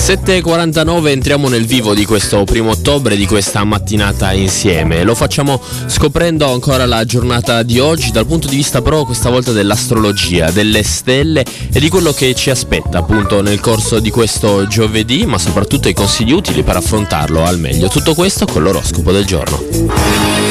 7:49, entriamo nel vivo di questo 1° ottobre, di questa mattinata insieme. Lo facciamo scoprendo ancora la giornata di oggi dal punto di vista però questa volta dell'astrologia, delle stelle e di quello che ci aspetta appunto nel corso di questo giovedì, ma soprattutto i consigli utili per affrontarlo al meglio. Tutto questo con l'oroscopo del giorno.